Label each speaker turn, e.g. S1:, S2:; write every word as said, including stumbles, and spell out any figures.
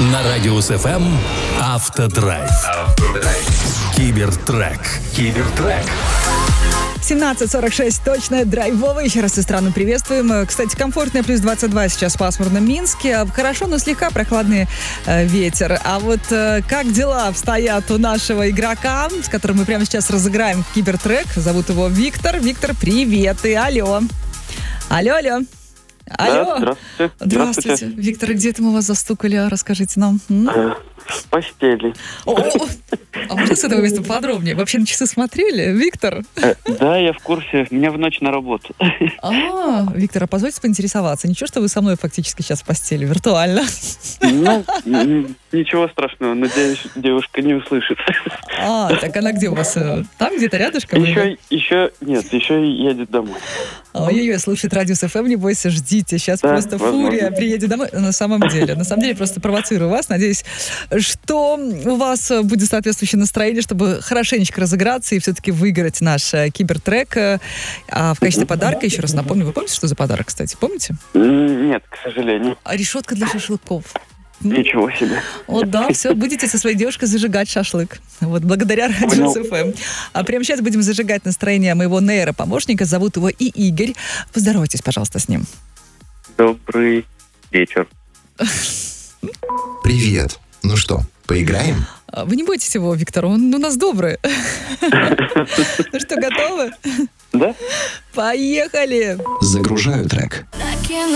S1: На Радио СФМ «Автодрайв». Автодрайв. Кибертрек. Кибертрек.
S2: семнадцать сорок шесть точно, драйвовый. Еще раз всю страну приветствуем. Кстати, комфортная плюс двадцать два сейчас в пасмурном Минске. Хорошо, но слегка прохладный э, ветер. А вот э, как дела обстоят у нашего игрока, с которым мы прямо сейчас разыграем кибертрек. Зовут его Виктор. Виктор, привет и алло. Алло, алло. Алло.
S3: Да, здравствуйте.
S2: Здравствуйте.
S3: Здравствуйте.
S2: Виктор, где-то мы вас застукали, расскажите нам. М?
S3: Э, В постели.
S2: О, а можно с этого места подробнее? Вообще на часы смотрели, Виктор?
S3: Э, Да, я в курсе. Меня в ночь на работу.
S2: А, Виктор, а позвольте поинтересоваться. Ничего, что вы со мной фактически сейчас в постели, виртуально?
S3: Ну, м, ничего страшного. Надеюсь, девушка не услышит.
S2: А, так она где у вас? э, Там где-то рядышком?
S3: Еще, еще, нет, еще и едет домой.
S2: Ой-ой-ой, слушает Радио СФМ, не бойся, ждите. Сейчас
S3: Да,
S2: просто
S3: возможно.
S2: фурия приедет домой. На самом деле, на самом деле, просто провоцирую вас. Надеюсь, что у вас будет соответствующее настроение, чтобы хорошенечко разыграться и все-таки выиграть наш э, кибертрек. Э, А в качестве подарка, еще раз напомню, вы помните, что за подарок, кстати? Помните?
S3: М, Нет, к сожалению.
S2: А решетка для шашлыков.
S3: Ничего себе.
S2: Вот, да, все, будете со своей девушкой зажигать шашлык. Вот, благодаря Радио
S3: Понял.
S2: СФМ. А прямо сейчас будем зажигать настроение моего нейропомощника. Зовут его и Игорь. Поздоровайтесь, пожалуйста, с ним.
S3: Добрый вечер.
S4: Привет. Ну что, поиграем?
S2: А Вы не бойтесь его, Виктор, он у нас добрый. Ну что, готовы?
S3: Да?
S2: Поехали!
S4: Загружаю трек.